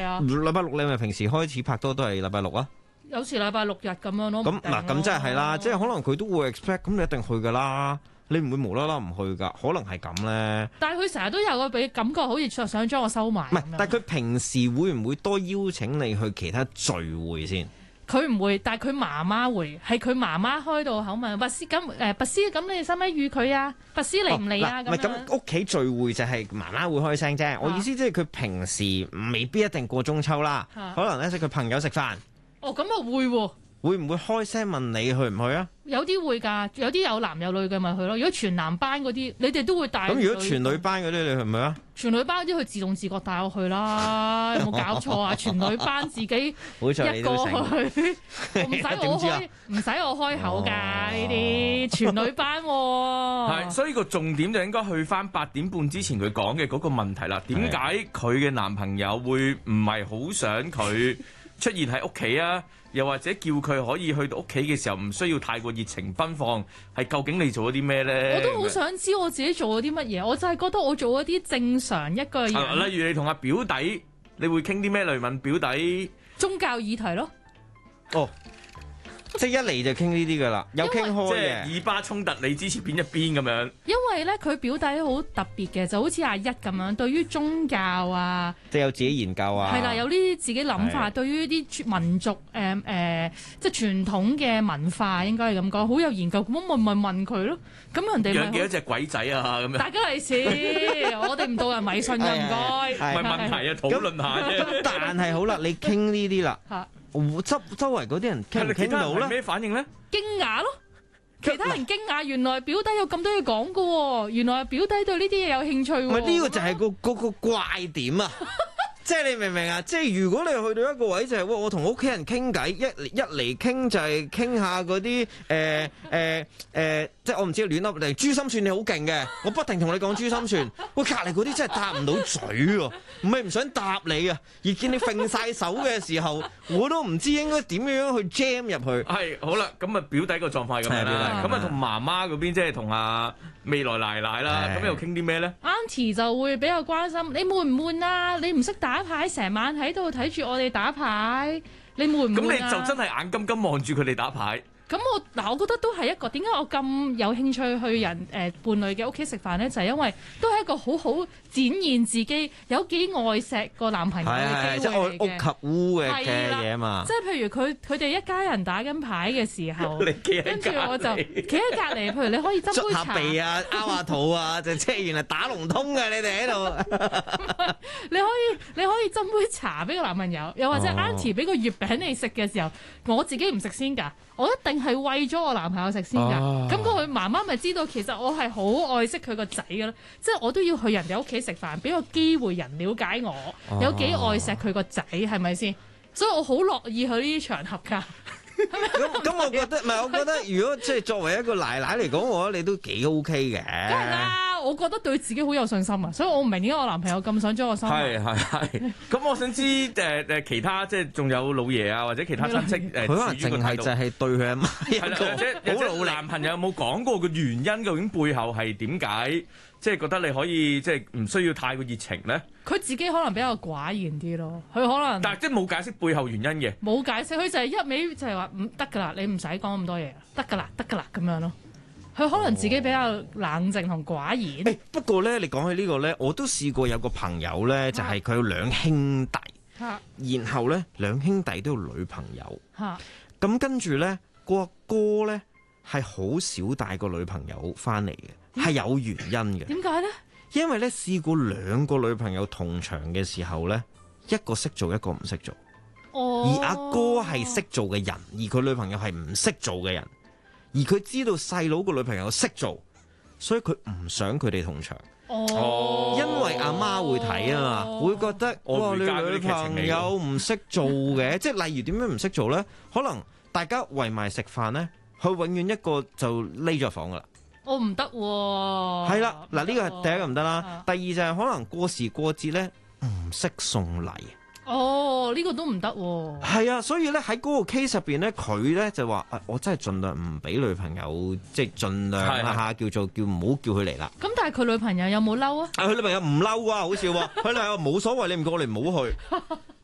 啊。 禮拜六你咪平時開始拍拖都係禮拜六啊？ 有時禮拜六日咁樣咯。 咁嗱，咁真係啦，即係可能佢都會 expect， 咁你一定去噶啦，你唔會無啦啦唔去噶，可能係咁咧。 但係佢成日都有個俾感覺，好似想將我收埋。 唔係，但係佢平時會唔會多邀請你去其他聚會先？ 佢唔會，但係佢媽媽會，係佢媽媽開到口問拔絲咁拔絲咁，你哋使唔使預佢啊？拔絲嚟唔嚟啊？ 唔係咁屋企聚會就係媽媽會開聲啫。我意思即係佢平時未必一定過中秋啦，可能咧識佢朋友食飯。 哦，咁啊會喎。 會唔會開聲問你去唔去啊？ 有啲會㗎，有啲有男有女嘅咪去咯。如果全男班嗰啲，你哋都會帶。 咁如果全女班嗰啲，你去唔去啊？ 全女班嗰啲佢自動自覺帶我去啦，有冇搞錯啊？全女班自己一個去，唔使我開口㗎呢啲全女班喎。 係，所以個重點就應該去翻8點半之前佢講嘅嗰個問題啦。點解佢嘅男朋友會唔係好想佢出現喺屋企啊？又或者叫佢可以去到屋企嘅時候唔需要太過熱情奔放，係究竟你做咗啲咩咧？ 我都好想知我自己做咗啲乜嘢，我就係覺得我做咗啲正常一個人。 例如你同阿表弟，你會傾啲咩嚟問表弟？ 宗教議題咯。 哦。即係一嚟就傾呢啲㗎啦，有傾開嘅。 即係以巴衝突，你支持邊一邊咁樣？ 因為咧，佢表弟好特別嘅，就好似阿一咁樣，對於宗教啊， 即係有自己研究啊。 係啦，有呢啲自己諗法，對於啲民族即係傳統嘅文化，應該係咁講，好有研究。咁咪問佢咯。咁人哋養幾多隻鬼仔啊？咁樣。 大家利是，我哋唔導人迷信嘅，唔該。 唔係問題啊，討論下啫。 但係好啦，你傾呢啲啦。周圍嗰啲人傾唔傾到咧？ 咩反應咧？ 驚訝咯！其他人驚訝，原來表弟有咁多嘢講㗎喎，原來表弟對呢啲嘢有興趣喎。 唔係呢個就係個怪點啊！即係你明唔明啊？即係如果你去到一個位就係，我同屋企人傾偈，一嚟傾就係傾下嗰啲即係我唔知亂噏嚟。珠心算你好勁嘅，我不停同你講珠心算。喂，隔離嗰啲真係答唔到嘴喎，唔係唔想答你啊，而見你揈晒手嘅時候，我都唔知應該點樣去 jam 入去。 係好啦，咁啊表弟個狀況係咁樣啦，咁啊同媽媽嗰邊即係同阿未來奶奶啦，咁又傾啲咩咧 ？Auntie 就會比較關心你悶唔悶啊？你唔識打牌，成晚喺度睇住我哋打牌，你悶唔悶啊？ 咁你就真係眼金金望住佢哋打牌。 咁我覺得都係一個點解我咁有興趣去人伴侶嘅屋企食飯咧，就係因為都係一個好好展現自己有幾愛錫個男朋友嘅機會嚟嘅。 即係屋及烏嘅嘢嘛。 即係譬如佢哋一家人打緊牌嘅時候，跟住我就企喺隔離。譬如你可以斟杯茶， 捽下鼻啊，拗下肚啊，就即係原來打龍通嘅你哋喺度。 你可以斟杯茶俾個男朋友，又或者 Auntie 俾個月餅你食嘅時候，我自己唔食先㗎。我一定係餵咗我男朋友食先㗎，咁佢媽媽咪知道其實我係好愛惜佢個仔㗎啦，即係我都要去人哋屋企食飯，俾個機會人了解我有幾愛惜佢個仔，係咪先？所以我好樂意去呢啲場合㗎。 咁我覺得唔係，我覺得如果即係作為一個奶奶嚟講，我覺得你都幾 OK 嘅。 梗係啦，我覺得對自己好有信心啊，所以我唔明點解我男朋友咁想將我收埋。 係。咁我想知其他即係仲有老爺啊，或者其他親戚佢可能淨係就係對佢阿媽一個好努力。 男朋友有冇講過個原因？究竟背後係點解？即係覺得你可以即係唔需要太過熱情咧？ 佢自己可能比較寡言啲咯，佢可能。 但係即係冇解釋背後原因嘅。 冇解釋，佢就係一味就係話唔得㗎啦，你唔使講咁多嘢，得㗎啦咁樣咯。佢可能自己比較冷靜同寡言。 不過咧，你講起呢個咧，我都試過有個朋友咧，就係佢有兩兄弟，然後咧兩兄弟都有女朋友，咁跟住咧個阿哥咧係好少帶個女朋友翻嚟嘅，係有原因嘅。 點解咧？ 因為咧試過兩個女朋友同場嘅時候咧，一個識做，一個唔識做。而阿哥係識做嘅人，而佢女朋友係唔識做嘅人，而佢知道細佬個女朋友識做，所以佢唔想佢哋同場。因為阿媽會睇啊嘛，會覺得哇，你女朋友唔識做嘅，即係例如點樣唔識做咧？可能大家圍埋食飯咧，佢永遠一個就匿咗房噶啦。 我唔得喎。 係啦，嗱呢個係第一個唔得啦。第二就係可能過時過節咧唔識送禮。 呢個都唔得喎。 係啊，所以咧喺嗰個 case 入邊咧，佢咧就話我真係盡量唔俾女朋友，即係盡量下叫唔好叫佢嚟啦。 咁但係佢女朋友有冇嬲啊？ 佢女朋友唔嬲啊，好笑喎！佢女朋友冇所謂，你唔過嚟唔好去。